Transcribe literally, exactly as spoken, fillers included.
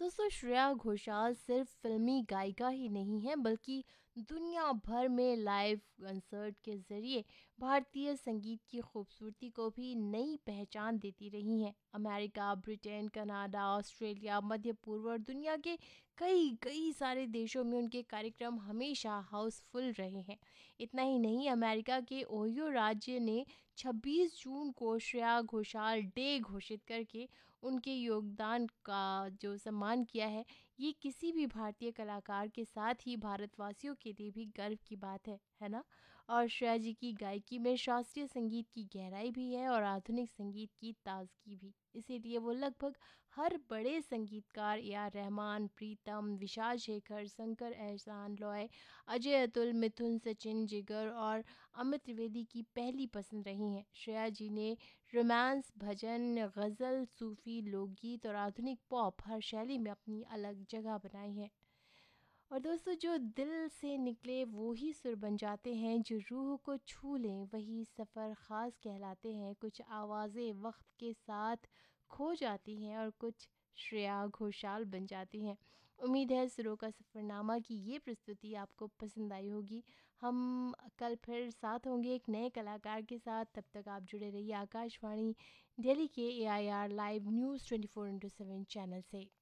दोस्तों, श्रेया घोषाल सिर्फ फिल्मी गायिका ही नहीं है बल्कि दुनिया भर में लाइव कंसर्ट के ज़रिए भारतीय संगीत की खूबसूरती को भी नई पहचान देती रही हैं। अमेरिका, ब्रिटेन, कनाडा, ऑस्ट्रेलिया, मध्य पूर्व और दुनिया के कई कई सारे देशों में उनके कार्यक्रम हमेशा हाउसफुल रहे हैं। इतना ही नहीं, अमेरिका के ओहियो राज्य ने छब्बीस जून को श्रेया घोषाल डे घोषित करके उनके योगदान का जो सम्मान किया है। ये किसी भी भारतीय कलाकार के साथ ही भारतवासियों के लिए भी गर्व की बात है है ना। और श्रेया जी की गायकी में शास्त्रीय संगीत की गहराई भी है और आधुनिक संगीत की ताजगी भी, इसीलिए वो लगभग हर बड़े संगीतकार ए आर रहमान, प्रीतम, विशाल शेखर, शंकर एहसान लॉय, अजय अतुल, मिथुन, सचिन, जिगर और अमित त्रिवेदी की पहली पसंद रही हैं। श्रेया जी ने रोमांस, भजन, गज़ल, सूफ़ी, लोकगीत और आधुनिक पॉप हर शैली में अपनी अलग जगह बनाई है। और दोस्तों, जो दिल से निकले वो ही सुर बन जाते हैं, जो रूह को छू लें वही सफ़र ख़ास कहलाते हैं। कुछ आवाज़ें वक्त के साथ खो जाती हैं और कुछ श्रेया घोषाल बन जाती हैं। उम्मीद है सुरों का सफ़रनामा की ये प्रस्तुति आपको पसंद आई होगी। हम कल फिर साथ होंगे एक नए कलाकार के साथ। तब तक आप जुड़े रहिए आकाशवाणी दिल्ली के ए I R live news twenty four into seven channel से।